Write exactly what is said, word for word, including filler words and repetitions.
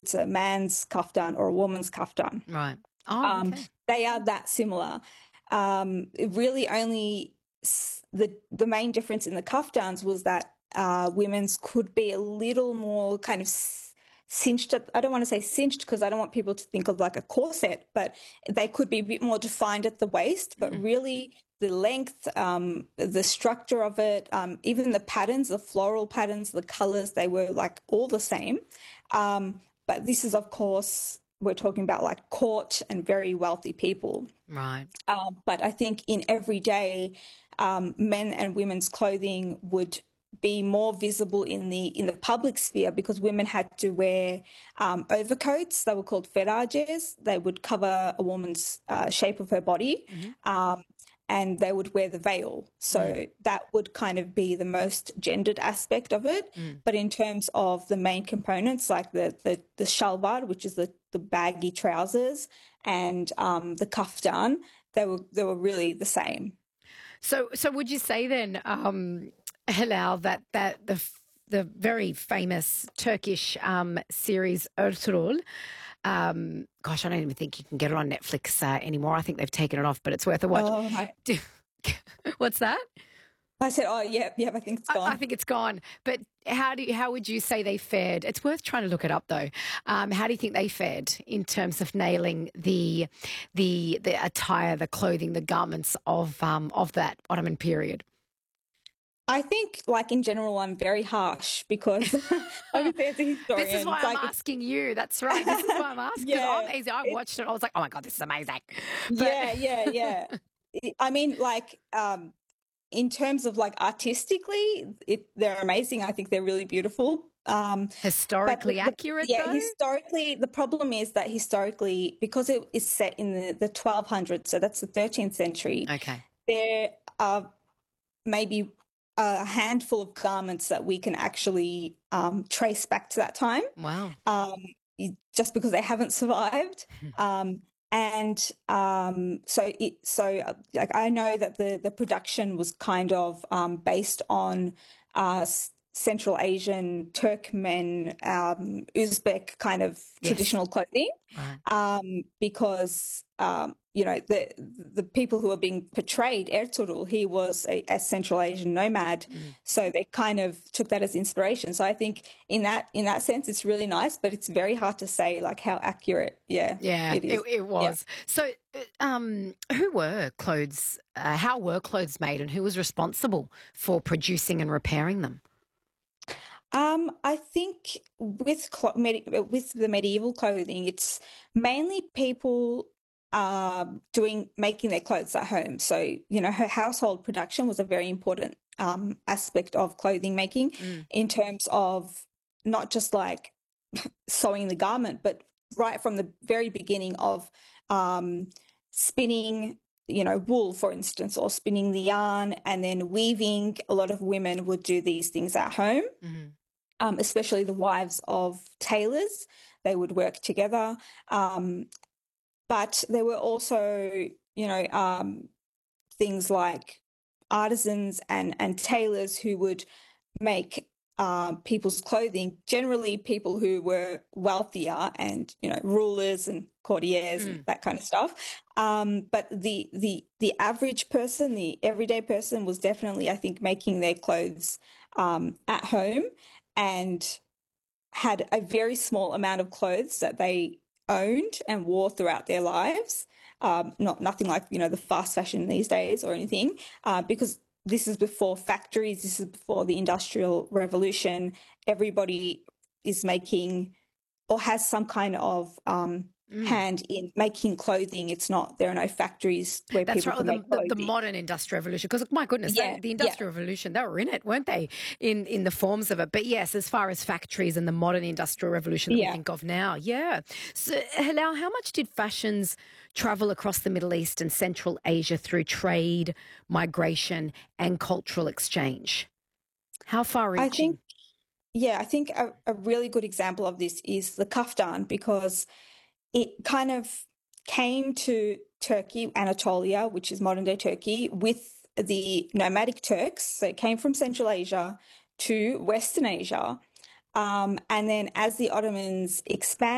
it's a man's kaftan or a woman's kaftan. Right. Oh, Um, okay. they are that similar. Um, it really only the the main difference in the kaftans was that uh, women's could be a little more kind of cinched. I don't want to say cinched because I don't want people to think of like a corset, but they could be a bit more defined at the waist. But Mm. really, the length, um, the structure of it, um, even the patterns, the floral patterns, the colors, they were like all the same. Um, but this is, of course, we're talking about like court and very wealthy people. Right. Um, but I think in everyday, um, men and women's clothing would be more visible in the in the public sphere because women had to wear um, overcoats. They were called ferages. They would cover a woman's uh, shape of her body, Mm-hmm. um, and they would wear the veil. So Mm. that would kind of be the most gendered aspect of it. Mm. But in terms of the main components, like the the, the shalwar, which is the, the baggy trousers, and um, the kaftan, they were they were really the same. So, so would you say then, um, Hilal, that that the f- the very famous Turkish um, series Ertuğrul, um, gosh, I don't even think you can get it on Netflix uh, anymore. I think they've taken it off, but it's worth a watch. Oh, I, What's that? I said, oh, yeah, yeah, I think it's I, gone. I think it's gone. But how do you, how would you say they fared? It's worth trying to look it up though. Um, how do you think they fared in terms of nailing the the the attire, the clothing, the garments of um, of that Ottoman period? I think, like in general, I'm very harsh because obviously as a This is historian, why it's I'm like, asking you. That's right. This is why I'm asking because I'm yeah, easy. I it, watched it. I was like, oh my god, this is amazing. But yeah, yeah, yeah. It- I mean, like, um, in terms of like artistically, it they're amazing. I think they're really beautiful. Um, but the, historically the, accurate yeah, though. historically, the problem is that historically, because it is set in the, the twelve hundreds, so that's the thirteenth century, Okay. there are maybe a handful of garments that we can actually um, trace back to that time, Wow. um, just because they haven't survived. Um, and um, so, it, so uh, like I know that the the production was kind of um, based on uh, Central Asian, Turkmen, um, Uzbek kind of Yes. traditional clothing, Right. um, because um, you know the the people who are being portrayed, Ertuğrul, he was a, a Central Asian nomad, Mm. so they kind of took that as inspiration. So I think in that in that sense, it's really nice, but it's very hard to say like how accurate, yeah, Yeah, it it, is. it Yeah. was. So, uh, um, who were clothes? Uh, how were clothes made, and who was responsible for producing and repairing them? Um, I think with clo- medi with the medieval clothing, it's mainly people um doing making their clothes at home. So, you know, her household production was a very important um aspect of clothing making Mm. in terms of not just like sewing the garment, but right from the very beginning of um spinning, you know, wool, for instance, or spinning the yarn and then weaving. A lot of women would do these things at home, Mm. um, especially the wives of tailors. They would work together. Um, but there were also, you know, um, things like artisans and, and tailors who would make uh, people's clothing, generally people who were wealthier and, you know, rulers and courtiers and Mm. that kind of stuff. Um, but the, the, the average person, the everyday person was definitely, I think, making their clothes um, at home and had a very small amount of clothes that they owned and wore throughout their lives. Um, not nothing like, you know, the fast fashion these days or anything, uh, because this is before factories, this is before the Industrial Revolution. Everybody is making or has some kind of um, Mm. hand in making clothing. It's not, there are no factories where That's people right. Oh, can the, make the the clothing. modern industrial revolution. Because my goodness, they, Yeah, the yeah, industrial revolution, they were in it, weren't they? In in the forms of it. But yes, as far as factories and the modern industrial revolution that we yeah. think of now, yeah. So, Halal, how much did fashions travel across the Middle East and Central Asia through trade, migration, and cultural exchange? How far I think reaching? Yeah, I think a, a really good example of this is the kaftan because it kind of came to Turkey, Anatolia, which is modern day Turkey, with the nomadic Turks. So it came from Central Asia to Western Asia. Um, and then as the Ottomans expanded,